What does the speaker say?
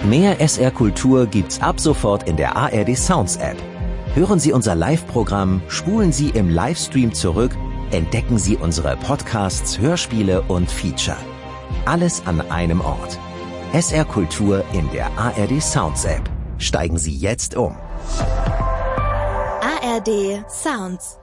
Mehr SR Kultur gibt's ab sofort in der ARD Sounds App. Hören Sie unser Live-Programm, spulen Sie im Livestream zurück, entdecken Sie unsere Podcasts, Hörspiele und Feature. Alles an einem Ort. SR Kultur in der ARD Sounds App. Steigen Sie jetzt um. ARD Sounds.